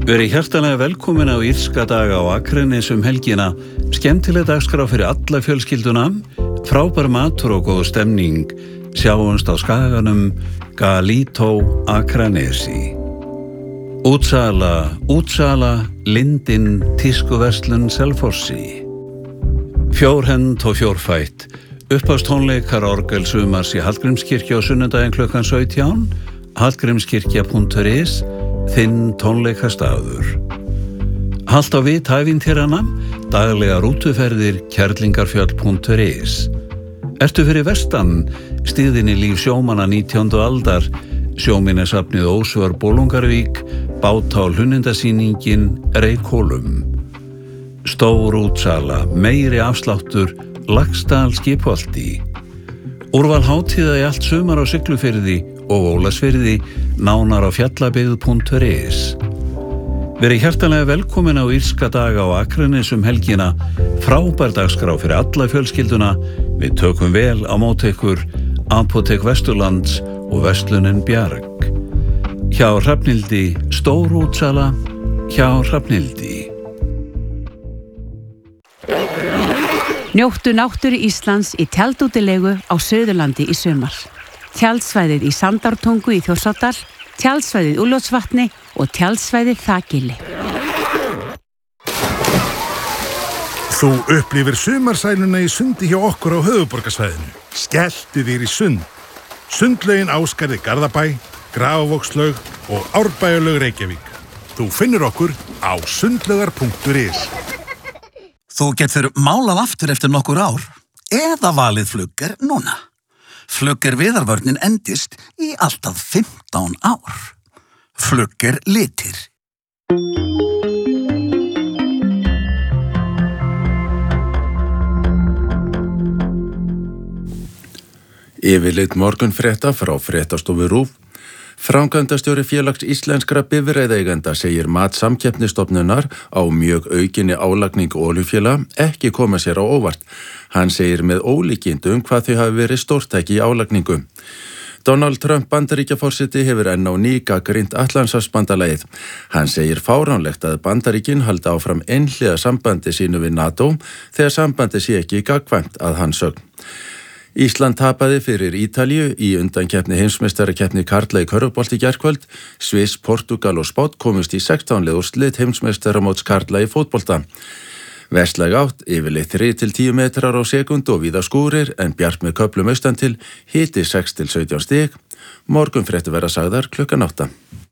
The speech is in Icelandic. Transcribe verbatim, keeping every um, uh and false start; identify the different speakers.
Speaker 1: Verið hjartanlega velkomin á írska daga á Akranesi um helgina. Skemmtileg dagskrá fyrir alla fjölskylduna, frábær matur og góð stemning. Sjáumst á skaganum Galito Akranesi. Útsala, útsala, Lindin, tískuverslun Selfossi. Fjórhend og fjórfætt. Uppástónleikar orgel sumars í Hallgrímskirkju á sunnudaginn klukkan sautján. hallgrímskirkja punktur is, þinn tónleikastaður. Halt á vit ævintýranna, daglega rútuferðir kerlingarfjöll punktur is. Ertu fyrir vestan, stíðinni líf sjómanna nítjándu aldar, sjóminnesafnið Ósvör Bolungarvík, bátál hunnindasýningin Reykholum. Stór útsala, meiri afsláttur, Laxdal skipholti. Úrval hátíða í allt sumar á Siglufirði og Ólafsfirði, nánar á fjallabyggð punktur is. Verið hjartanlega velkomin á írska daga á Akranesi um helgina, frábær dagskrá fyrir alla fjölskylduna. Við tökum vel á móti ykkur, Apótek Vesturlands og Verslunin Bjarg. Hjá Hrafnhildi, stór útsala, hjá Hrafnhildi.
Speaker 2: Njóttu náttúru Íslands í tjaldútilegu á Suðurlandi í sumar. Tjaldsvæðið í Sandártungu í Þjórsárdal, tjaldsvæðið Úlfljótsvatni og tjaldsvæðið Þakili.
Speaker 3: Þú upplifir sumarsæluna í sundi hjá okkur á höfuðborgarsvæðinu. Skelltu þér í sund. Sundlaugin Ásgarði Garðabæ, Grafavogslaug og Árbæjarlaug Reykjavík. Þú finnur okkur á sundlaugar punktur is.
Speaker 4: Þú getur málað aftur eftir nokkur ár eða valið Flugger núna. Flugger viðarvörnin endist í alltaf fimmtán ár. Flugger litir.
Speaker 5: Yfirlit morgunfrétta frá fréttastofu RÚV. Framkvæmdastjóri félags íslenskra bifreiðaeigenda segir mat samkeppnisstofnunar á mjög aukinni álagning olíufélaga ekki koma sér á óvart. Hann segir með ólíkindum hvað þau hafi verið stórtæki í álagningu. Donald Trump Bandaríkjaforseti hefur enn á ný gagnrýnt Atlantshafsbandalagið. Hann segir fáránlegt að Bandaríkin haldi áfram einhliða sambandi sínu við NATO þegar sambandi sé ekki gagnkvæmt að hans sögn. Ísland tapaði fyrir Ítalíu í undankeppni heimsmeistarakeppni karla í körfubolta í gærkvöld. Sviss, Portúgal og Spánn komust í sextán liða úrslit heimsmeistaramóts karla í fótbolta. Vestlæg átt, yfirleitt þrír til tíu metrar á sekúndu og víða skúrir en bjart með köflum austan til, hiti sex til sautján stig. Morgunfréttir verða sagðar klukkan átta.